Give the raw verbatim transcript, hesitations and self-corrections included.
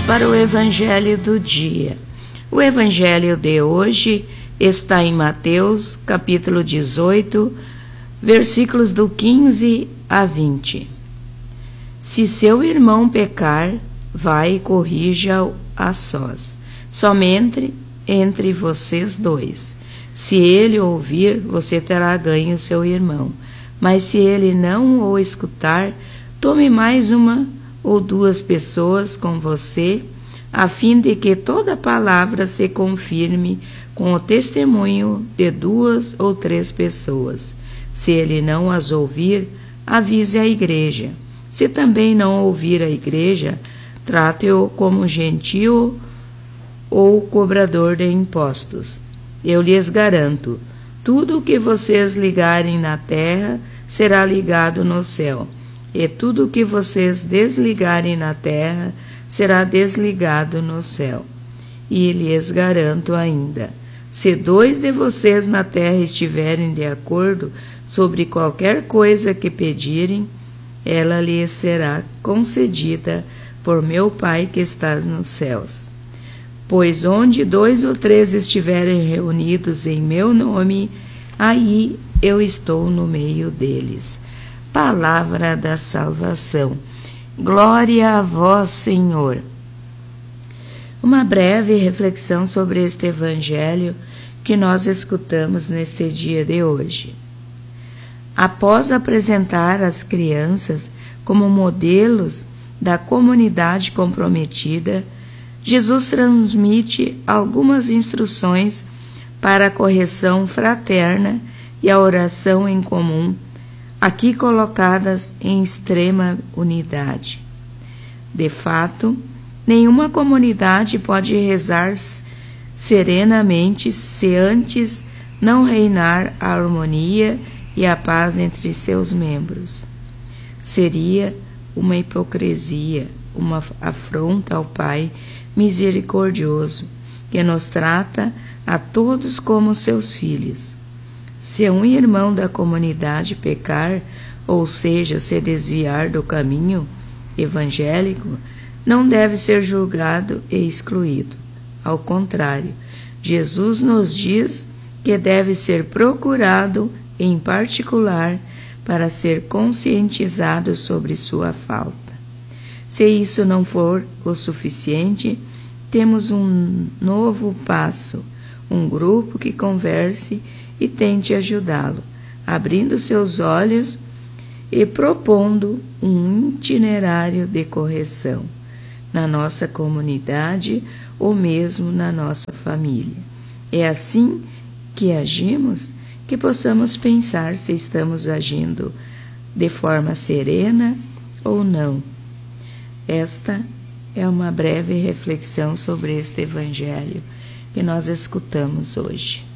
para o Evangelho do dia. O Evangelho de hoje está em Mateus, capítulo dezoito, versículos do quinze a vinte. Se seu irmão pecar, vai e corrija-o a sós, somente entre vocês dois. Se ele ouvir, você terá ganho seu irmão. Mas se ele não o escutar, tome mais uma ou duas pessoas com você, a fim de que toda palavra se confirme com o testemunho de duas ou três pessoas. Se ele não as ouvir, avise a igreja. Se também não ouvir a igreja, trate-o como gentio ou cobrador de impostos. Eu lhes garanto, tudo o que vocês ligarem na terra será ligado no céu, e tudo o que vocês desligarem na terra será desligado no céu. E lhes garanto ainda, se dois de vocês na terra estiverem de acordo sobre qualquer coisa que pedirem, ela lhes será concedida por meu Pai que estás nos céus. Pois onde dois ou três estiverem reunidos em meu nome, aí eu estou no meio deles. Palavra da salvação. Glória a vós, Senhor. Uma breve reflexão sobre este evangelho que nós escutamos neste dia de hoje. Após apresentar as crianças como modelos da comunidade comprometida, Jesus transmite algumas instruções para a correção fraterna e a oração em comum, aqui colocadas em extrema unidade. De fato, nenhuma comunidade pode rezar serenamente se antes não reinar a harmonia e a paz entre seus membros. Seria uma hipocrisia, uma afronta ao Pai misericordioso, que nos trata a todos como seus filhos. Se um irmão da comunidade pecar, ou seja, se desviar do caminho evangélico, não deve ser julgado e excluído. Ao contrário, Jesus nos diz que deve ser procurado em particular para ser conscientizado sobre sua falta. Se isso não for o suficiente, temos um novo passo, um grupo que converse e tente ajudá-lo, abrindo seus olhos e propondo um itinerário de correção na nossa comunidade ou mesmo na nossa família. É assim que agimos que possamos pensar se estamos agindo de forma serena ou não. Esta é uma breve reflexão sobre este evangelho que nós escutamos hoje.